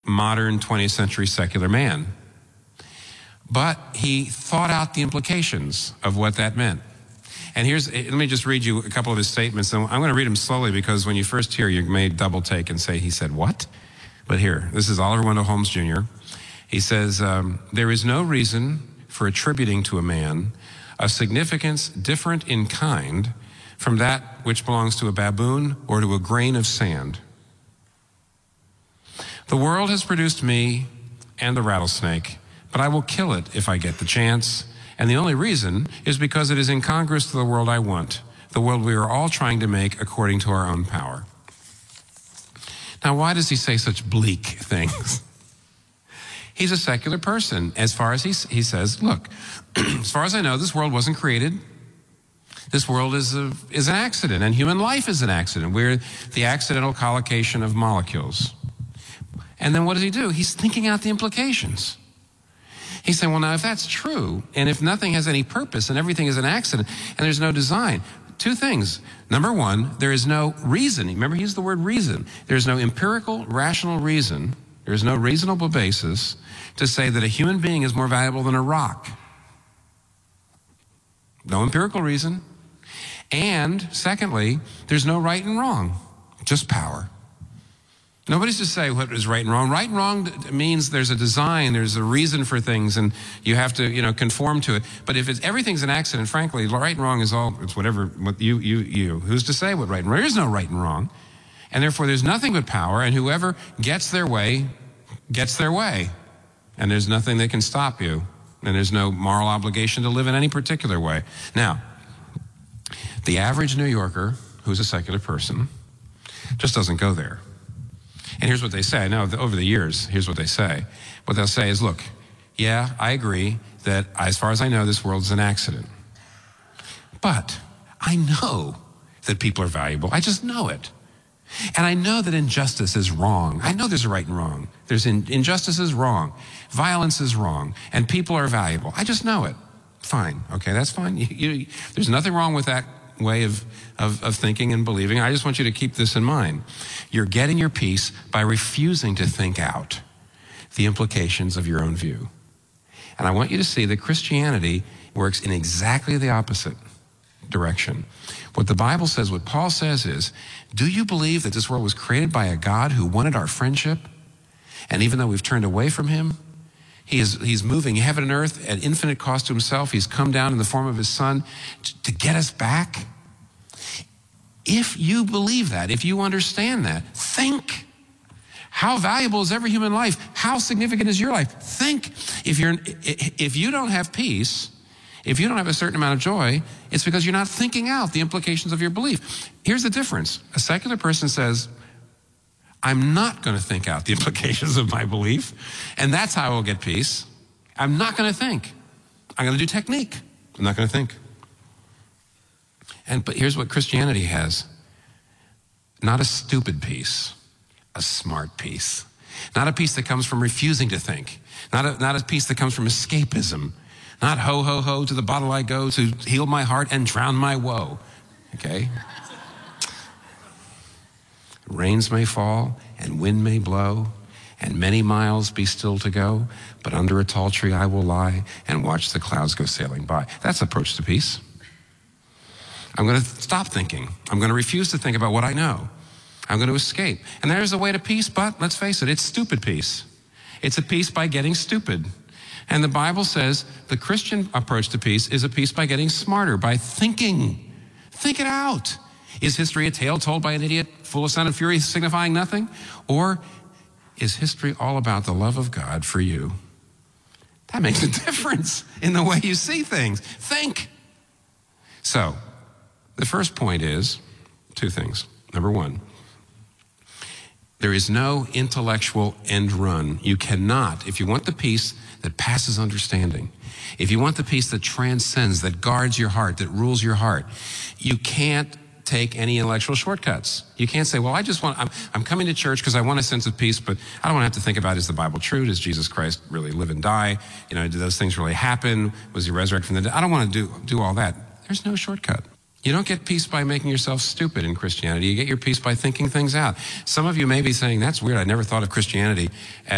modern 20th century secular man. But he thought out the implications of what that meant. And let me just read you a couple of his statements. And I'm going to read them slowly because when you first hear, you may double take and say, he said what? But here, this is Oliver Wendell Holmes Jr. He says, there is no reason for attributing to a man a significance different in kind from that which belongs to a baboon or to a grain of sand. The world has produced me and the rattlesnake, but I will kill it if I get the chance. And the only reason is because it is incongruous to the world I want, the world we are all trying to make according to our own power. Now, why does he say such bleak things? He's a secular person. As far as he says, look, as far as I know, this world wasn't created. This world is an accident, and human life is an accident. We're the accidental collocation of molecules. And then what does he do? He's thinking out the implications. He's saying, well, now, if that's true, and if nothing has any purpose, and everything is an accident, and there's no design, two things. Number one, there is no reason. Remember, he used the word reason. There's no empirical, rational reason. There's no reasonable basis to say that a human being is more valuable than a rock. No empirical reason. And secondly, there's no right and wrong, just power. Nobody's to say what is right and wrong. Right and wrong means there's a design, there's a reason for things, and you have to, conform to it. But if everything's an accident, frankly, right and wrong is it's whatever, what you. Who's to say what right and wrong? There is no right and wrong. And therefore, there's nothing but power, and whoever gets their way, gets their way. And there's nothing that can stop you. And there's no moral obligation to live in any particular way. Now, the average New Yorker who's a secular person just doesn't go there. And here's what they say. Now, over the years, here's what they say. What they'll say is, look, yeah, I agree that as far as I know, this world is an accident. But I know that people are valuable. I just know it. And I know that injustice is wrong. I know there's a right and wrong. Injustice is wrong. Violence is wrong. And people are valuable. I just know it. Fine. Okay, that's fine. There's nothing wrong with that way of thinking and believing. I just want you to keep this in mind. You're getting your peace by refusing to think out the implications of your own view. And I want you to see that Christianity works in exactly the opposite direction. What the Bible says, what Paul says is, do you believe that this world was created by a God who wanted our friendship? And even though we've turned away from him, he's moving heaven and earth at infinite cost to himself. He's come down in the form of his son to get us back. If you believe that, if you understand that, think. How valuable is every human life? How significant is your life? Think. If you don't have peace, if you don't have a certain amount of joy, it's because you're not thinking out the implications of your belief. Here's the difference. A secular person says, I'm not going to think out the implications of my belief, and that's how I will get peace. I'm not going to think. I'm going to do technique. I'm not going to think. But here's what Christianity has. Not a stupid peace, a smart peace. Not a peace that comes from refusing to think. Not a peace that comes from escapism. Not ho, ho, ho, to the bottle I go to heal my heart and drown my woe. Okay? Rains may fall and wind may blow and many miles be still to go, but under a tall tree I will lie and watch the clouds go sailing by. That's the approach to peace. I'm going to stop thinking. I'm going to refuse to think about what I know. I'm going to escape. And there's a way to peace, but let's face it, it's stupid peace. It's a peace by getting stupid. And the Bible says the Christian approach to peace is a peace by getting smarter, by thinking. Think it out. Is history a tale told by an idiot full of sound and fury signifying nothing? Or is history all about the love of God for you? That makes a difference in the way you see things. Think. So, the first point is two things. Number one, there is no intellectual end run. You cannot, if you want the peace that passes understanding, if you want the peace that transcends, that guards your heart, that rules your heart, you can't take any intellectual shortcuts. You can't say, well, I'm coming to church because I want a sense of peace, but I don't want to have to think about, is the Bible true? Does Jesus Christ really live and die? Do those things really happen? Was he resurrected from the dead? I don't want to do all that. There's no shortcut. You don't get peace by making yourself stupid in Christianity. You get your peace by thinking things out. Some of you may be saying, that's weird. I never thought of Christianity